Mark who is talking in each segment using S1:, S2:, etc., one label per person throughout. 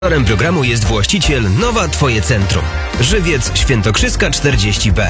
S1: Sponsorem programu jest właściciel Nowa Twoje Centrum. Żywiec Świętokrzyska 40B.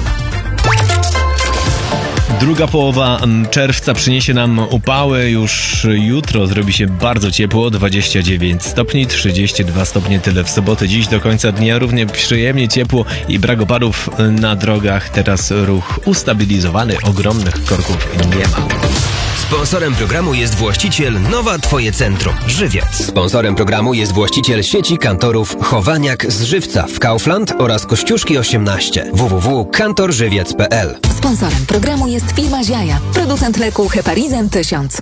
S2: Druga połowa czerwca przyniesie nam upały. Już jutro zrobi się bardzo ciepło, 29 stopni, 32 stopnie tyle w sobotę. Dziś do końca dnia równie przyjemnie ciepło i brak opadów na drogach. Teraz ruch ustabilizowany, ogromnych korków nie ma.
S1: Sponsorem programu jest właściciel Nowa Twoje Centrum. Żywiec. Sponsorem programu jest właściciel sieci kantorów Chowaniak z Żywca w Kaufland oraz Kościuszki 18. www.kantorżywiec.pl.
S3: Sponsorem programu jest firma Ziaja, producent leku Heparizin 1000.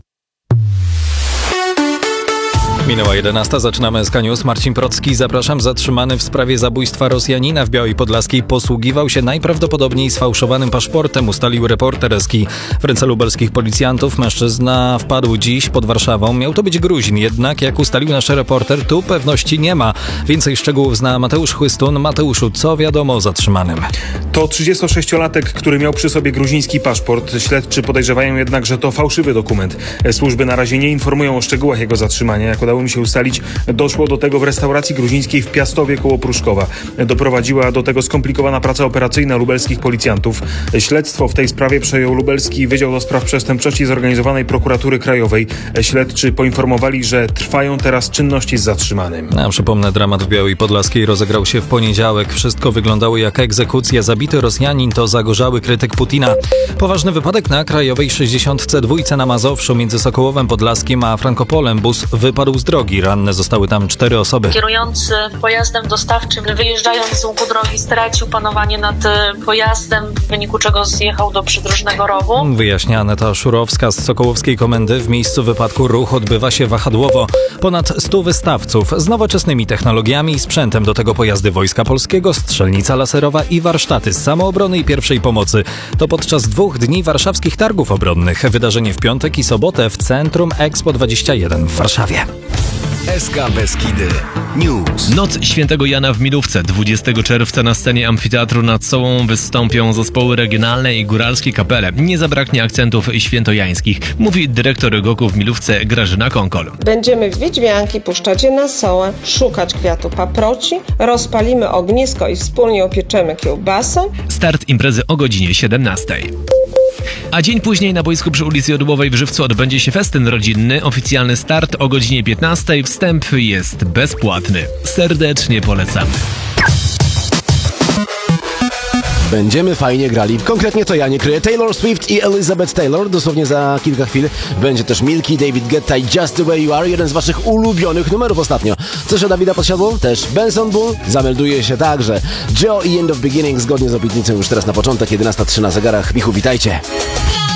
S4: Minęła 11, zaczynamy SK News. Marcin Procki, zapraszam. Zatrzymany w sprawie zabójstwa Rosjanina w Białej Podlaskiej posługiwał się najprawdopodobniej sfałszowanym paszportem, ustalił reporter SK. W ręce lubelskich policjantów mężczyzna wpadł dziś pod Warszawą. Miał to być Gruzin, jednak jak ustalił nasz reporter, tu pewności nie ma. Więcej szczegółów zna Mateusz Chłystun. Mateuszu, co wiadomo o zatrzymanym?
S5: To 36-latek, który miał przy sobie gruziński paszport. Śledczy podejrzewają jednak, że to fałszywy dokument. Służby na razie nie informują o szczegółach jego zatrzymania. Jak udało mi się ustalić, doszło do tego w restauracji gruzińskiej w Piastowie koło Pruszkowa. Doprowadziła do tego skomplikowana praca operacyjna lubelskich policjantów. Śledztwo w tej sprawie przejął Lubelski Wydział do Spraw Przestępczości Zorganizowanej Prokuratury Krajowej. Śledczy poinformowali, że trwają teraz czynności z zatrzymanym.
S4: A przypomnę, dramat w Białej Podlaskiej rozegrał się w poniedziałek. Wszystko wyglądało jak egzekucja. Zabity Rosjanin to zagorzały krytyk Putina. Poważny wypadek na Krajowej 62 na Mazowszu między Sokołowem Podlaskim a Frankopolem. Bus wypadł z drogi. Ranne zostały tam 4 osoby.
S6: Kierujący pojazdem dostawczym, wyjeżdżając z łuku drogi, stracił panowanie nad pojazdem, w wyniku czego zjechał do przydrożnego rowu.
S4: Wyjaśnia Aneta Szurowska z Sokołowskiej Komendy. W miejscu wypadku ruch odbywa się wahadłowo. Ponad 100 wystawców z nowoczesnymi technologiami i sprzętem, do tego pojazdy Wojska Polskiego, strzelnica laserowa i warsztaty z samoobrony i pierwszej pomocy. To podczas 2 dni warszawskich targów obronnych. Wydarzenie w piątek i sobotę w centrum Expo 21 w Warszawie.
S1: SK Beskidy News.
S2: Noc Świętego Jana w Milówce. 20 czerwca na scenie Amfiteatru nad Sołą wystąpią zespoły regionalne i góralskie kapele. Nie zabraknie akcentów świętojańskich, mówi dyrektor GOK-u w Milówce Grażyna Konkol.
S7: Będziemy w Wiedźmianki puszczać je na sołę, szukać kwiatu paproci, rozpalimy ognisko i wspólnie upieczemy kiełbasę.
S2: Start imprezy o godzinie 17. A dzień później na boisku przy ulicy Jodłowej w Żywcu odbędzie się festyn rodzinny. Oficjalny start o godzinie 15. Wstęp jest bezpłatny. Serdecznie polecamy.
S8: Będziemy fajnie grali. Konkretnie to ja nie kryję. Taylor Swift i Elizabeth Taylor. Dosłownie za kilka chwil będzie też Milky, David Guetta i Just The Way You Are. Jeden z waszych ulubionych numerów ostatnio. Coś o Dawida Podsiadło? Też Benson Bull. Zamelduje się także Joe i End of Beginning zgodnie z obietnicą już teraz na początek. 11:03 na zegarach. Michu, witajcie.